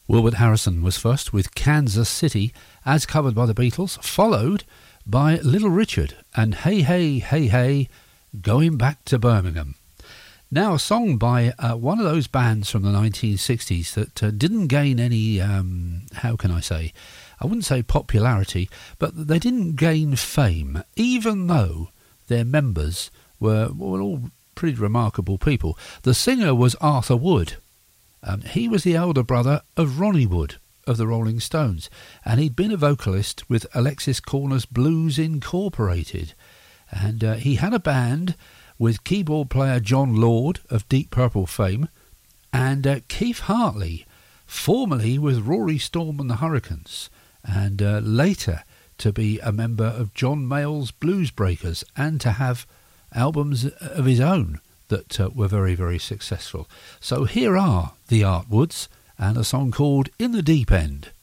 Wilbert Harrison was first with Kansas City, as covered by the Beatles, followed by Little Richard and Hey Hey Hey Hey, Going Back to Birmingham. Now a song by one of those bands from the 1960s that didn't gain any, how can I say, I wouldn't say popularity, but they didn't gain fame, even though their members were all pretty remarkable people. The singer was Arthur Wood. He was the elder brother of Ronnie Wood of the Rolling Stones, and he'd been a vocalist with Alexis Korner's Blues Incorporated. And he had a band with keyboard player John Lord of Deep Purple fame, and Keith Hartley, formerly with Rory Storm and the Hurricanes, and later to be a member of John Mayall's Blues Breakers, and to have albums of his own that were very, very successful. So here are the Artwoods and a song called In the Deep End.